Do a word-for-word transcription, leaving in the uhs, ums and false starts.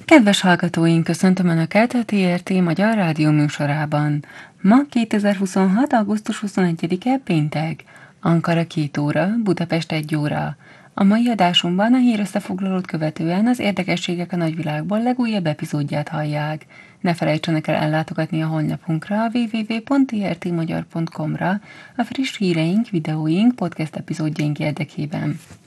Kedves hallgatóink, köszöntöm Önöket a té er té Magyar Rádió műsorában. Ma kétezer-huszonhat. augusztus huszonegyedike péntek. Ankara két óra, Budapest egy óra. A mai adásunkban a hírösszefoglalót követően az Érdekességek a nagyvilágból legújabb epizódját hallják. Ne felejtsenek el ellátogatni a honlapunkra, a double-u double-u double-u pont té er té magyar pont com-ra a friss híreink, videóink, podcast epizódjaink érdekében.